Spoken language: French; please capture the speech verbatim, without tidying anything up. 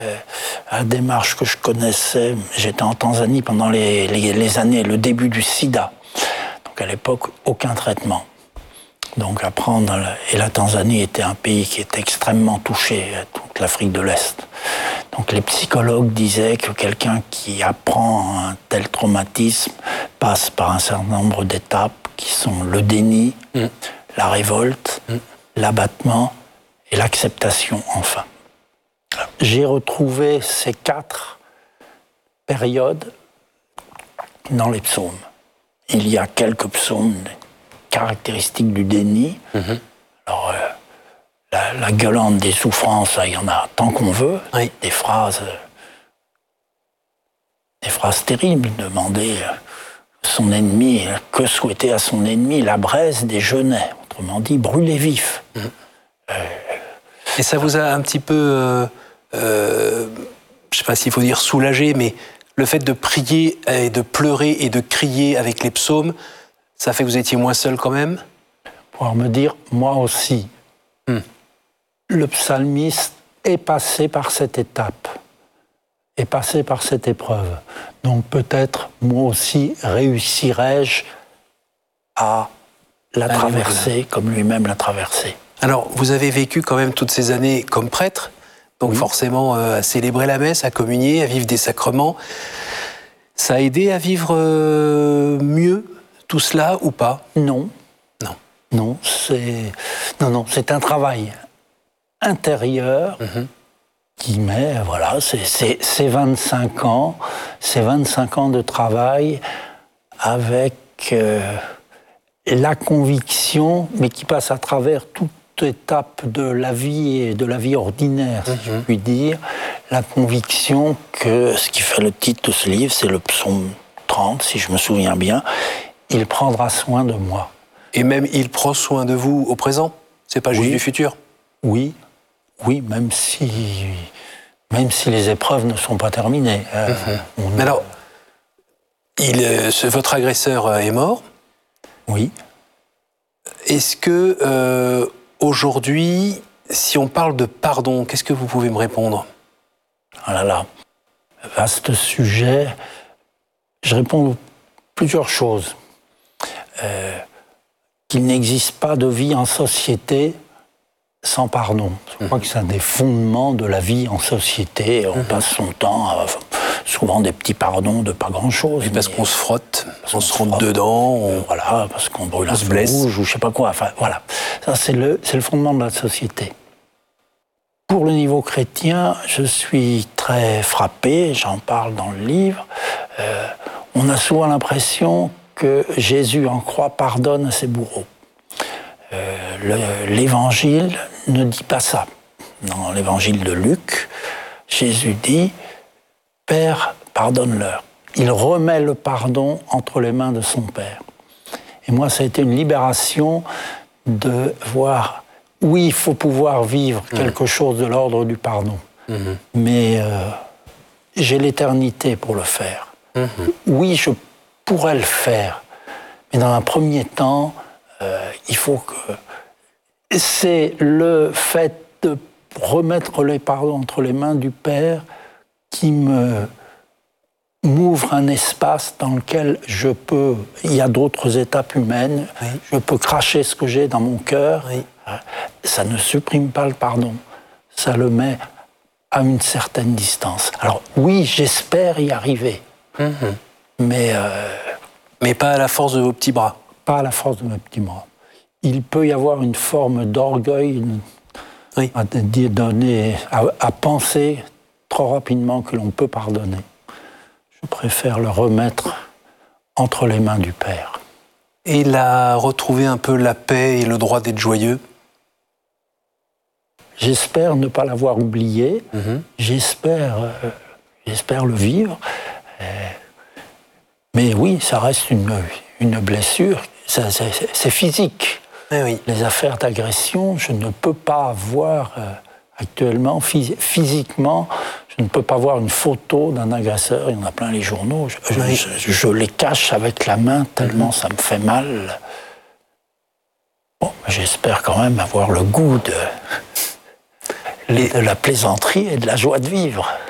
Euh, la démarche que je connaissais, j'étais en Tanzanie pendant les, les, les années, le début du sida. Donc à l'époque, aucun traitement. Donc apprendre, et la Tanzanie était un pays qui était extrêmement touché, toute l'Afrique de l'Est. Donc les psychologues disaient que quelqu'un qui apprend un tel traumatisme passe par un certain nombre d'étapes qui sont le déni, mmh. la révolte, mmh. l'abattement et l'acceptation enfin. J'ai retrouvé ces quatre périodes dans les psaumes. Il y a quelques psaumes caractéristiques du déni. Mmh. Alors, euh, la, la gueulante des souffrances, il y en a tant qu'on veut. Oui. Des phrases, des phrases terribles. Demander son ennemi, que souhaiter à son ennemi, la braise des genêts. Autrement dit, brûler vif. Mmh. Euh, Et ça vous a un petit peu, euh, euh, je ne sais pas s'il faut dire soulagé, mais le fait de prier et de pleurer et de crier avec les psaumes, ça fait que vous étiez moins seul quand même ? Pouvoir me dire, moi aussi, hmm. le psalmiste est passé par cette étape, est passé par cette épreuve. Donc peut-être, moi aussi, réussirais-je à la Allez, traverser voilà. comme lui-même l'a traversée. Alors, vous avez vécu quand même toutes ces années comme prêtre, donc oui. forcément euh, à célébrer la messe, à communier, à vivre des sacrements. Ça a aidé à vivre euh, mieux tout cela ou pas ? Non. Non. Non, c'est, non, non, c'est un travail intérieur mm-hmm. qui met, voilà, c'est, c'est, c'est vingt-cinq ans, c'est vingt-cinq ans de travail avec euh, la conviction, mais qui passe à travers toute étape de la vie et de la vie ordinaire, si mm-hmm. je puis dire, la conviction que ce qui fait le titre de ce livre, c'est le psaume trente, si je me souviens bien, il prendra soin de moi. Et même il prend soin de vous au présent ? C'est pas juste oui. du futur ? Oui, oui, même si, même si les épreuves ne sont pas terminées. Euh, mm-hmm. on... Mais alors, il, euh, votre agresseur est mort ? Oui. Est-ce que euh, aujourd'hui, si on parle de pardon, qu'est-ce que vous pouvez me répondre ? Ah là là, vaste sujet. Je réponds plusieurs choses. Euh, qu'il n'existe pas de vie en société sans pardon. Je crois mmh. que c'est un des fondements de la vie en société. On mmh. passe son temps à souvent des petits pardons de pas grand-chose. Et parce qu'on se frotte, on se rentre dedans, on... Euh, voilà, parce qu'on brûle un feu rouge ou je sais pas quoi. Enfin, voilà. Ça, c'est le, c'est le fondement de la société. Pour le niveau chrétien, je suis très frappé, j'en parle dans le livre. Euh, on a souvent l'impression que Jésus en croix pardonne à ses bourreaux. Euh, le, l'évangile ne dit pas ça. Dans l'évangile de Luc, Jésus dit « Père, pardonne-leur ». Il remet le pardon entre les mains de son Père. Et moi, ça a été une libération de voir, oui, il faut pouvoir vivre mmh. quelque chose de l'ordre du pardon, mmh. mais euh, j'ai l'éternité pour le faire. Mmh. Oui, je pourrais le faire, mais dans un premier temps, euh, il faut que... C'est le fait de remettre les pardons entre les mains du Père qui me... m'ouvre un espace dans lequel je peux... Il y a d'autres étapes humaines. Oui. Je peux cracher ce que j'ai dans mon cœur. Oui. Ça ne supprime pas le pardon. Ça le met à une certaine distance. Alors oui, j'espère y arriver. Mmh. Mais... Euh, mais pas à la force de vos petits bras. Pas à la force de mes petits bras. Il peut y avoir une forme d'orgueil oui. à, donner, à, à penser trop rapidement que l'on peut pardonner. Je préfère le remettre entre les mains du Père. Et il a retrouvé un peu la paix et le droit d'être joyeux ? J'espère ne pas l'avoir oublié. Mm-hmm. J'espère, euh, j'espère le vivre. Euh, mais oui, ça reste une, une blessure. Ça, c'est, c'est physique. Eh oui. Les affaires d'agression, je ne peux pas voir euh, actuellement, phys- physiquement, je ne peux pas voir une photo d'un agresseur. Il y en a plein les journaux. Je, oui. je, je, je les cache avec la main tellement mm-hmm. ça me fait mal. Bon, j'espère quand même avoir le goût de... de la plaisanterie et de la joie de vivre.